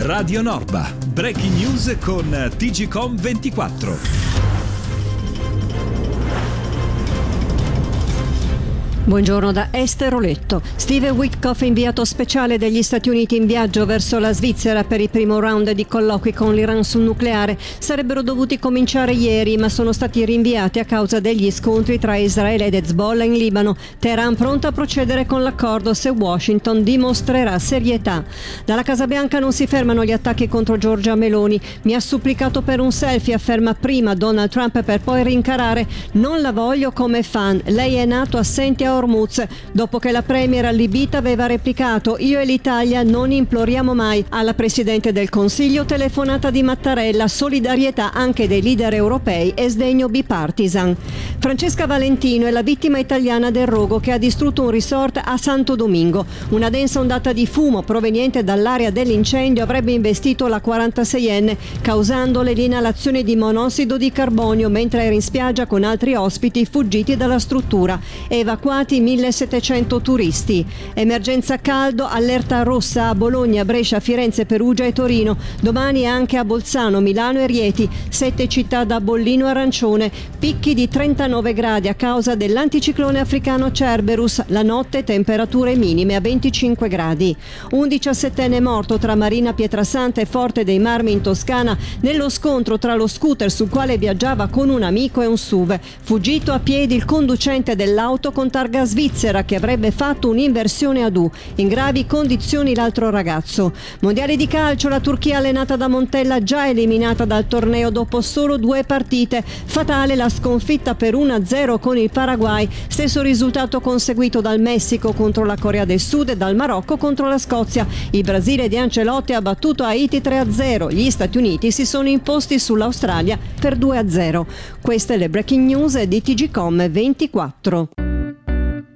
Radio Norba. Breaking news con TGcom 24. Buongiorno da Esther Oletto. Steve Witkoff, inviato speciale degli Stati Uniti in viaggio verso la Svizzera per il primo round di colloqui con l'Iran sul nucleare, sarebbero dovuti cominciare ieri, ma sono stati rinviati a causa degli scontri tra Israele ed Hezbollah in Libano. Teheran pronta a procedere con l'accordo se Washington dimostrerà serietà. Dalla Casa Bianca non si fermano gli attacchi contro Giorgia Meloni. Mi ha supplicato per un selfie, afferma prima Donald Trump per poi rincarare: non la voglio come fan, lei è nato assente a Hormuz, dopo che la premier allibita aveva replicato: io e l'Italia non imploriamo mai. Alla Presidente del Consiglio telefonata di Mattarella, solidarietà anche dei leader europei e sdegno bipartisan. Francesca Valentino è la vittima italiana del rogo che ha distrutto un resort a Santo Domingo. Una densa ondata di fumo proveniente dall'area dell'incendio avrebbe investito la 46enne, causandole l'inalazione di monossido di carbonio mentre era in spiaggia con altri ospiti fuggiti dalla struttura. Evacuati 1700 turisti. Emergenza caldo, allerta rossa a Bologna, Brescia, Firenze, Perugia e Torino. Domani anche a Bolzano, Milano e Rieti. 7 città da bollino arancione. Picchi di 39 gradi a causa dell'anticiclone africano Cerberus. La notte temperature minime a 25 gradi. Un 17enne morto tra Marina Pietrasanta e Forte dei Marmi in Toscana nello scontro tra lo scooter sul quale viaggiava con un amico e un SUV. Fuggito a piedi il conducente dell'auto con targa svizzera che avrebbe fatto un'inversione ad U. In gravi condizioni l'altro ragazzo. Mondiale di calcio, la Turchia allenata da Montella già eliminata dal torneo dopo solo 2 partite. Fatale la sconfitta per 1-0 con il Paraguay. Stesso risultato conseguito dal Messico contro la Corea del Sud e dal Marocco contro la Scozia. Il Brasile di Ancelotti ha battuto Haiti 3-0. Gli Stati Uniti si sono imposti sull'Australia per 2-0. Queste le breaking news di TGcom 24.